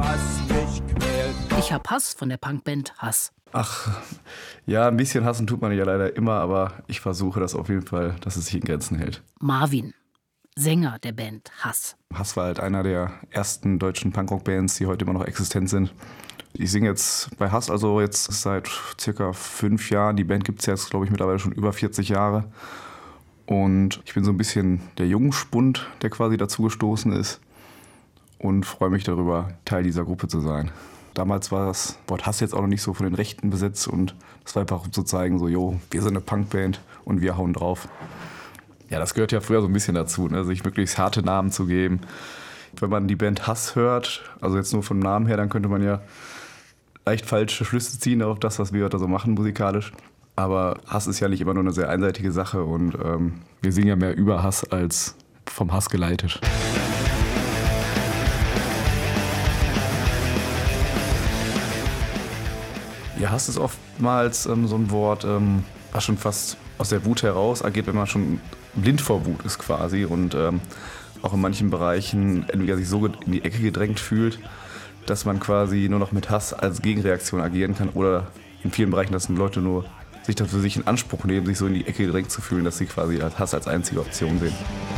was mich quält. Ich hab Hass von der Punkband Hass. Ach, ja, ein bisschen hassen tut man ja leider immer, aber ich versuche das auf jeden Fall, dass es sich in Grenzen hält. Marvin, Sänger der Band Hass. Hass war halt einer der ersten deutschen Punkrock-Bands, die heute immer noch existent sind. Ich singe jetzt bei Hass also jetzt seit circa 5 Jahren. Die Band gibt es jetzt, glaube ich, mittlerweile schon über 40 Jahre. Und ich bin so ein bisschen der Jungspund, der quasi dazugestoßen ist. Und freue mich darüber, Teil dieser Gruppe zu sein. Damals war das Wort Hass jetzt auch noch nicht so von den Rechten besetzt. Und das war einfach um zu zeigen, so, jo, wir sind eine Punkband und wir hauen drauf. Ja, das gehört ja früher so ein bisschen dazu, ne? Sich möglichst harte Namen zu geben. Wenn man die Band Hass hört, also jetzt nur vom Namen her, dann könnte man ja leicht falsche Schlüsse ziehen auf das, was wir da so machen musikalisch. Aber Hass ist ja nicht immer nur eine sehr einseitige Sache und wir singen ja mehr über Hass als vom Hass geleitet. Ja, Hass ist oftmals so ein Wort, was schon fast aus der Wut heraus agiert, wenn man schon blind vor Wut ist quasi und auch in manchen Bereichen entweder sich so in die Ecke gedrängt fühlt, dass man quasi nur noch mit Hass als Gegenreaktion agieren kann oder in vielen Bereichen, dass Leute nur sich das für sich in Anspruch nehmen, sich so in die Ecke gedrängt zu fühlen, dass sie quasi Hass als einzige Option sehen.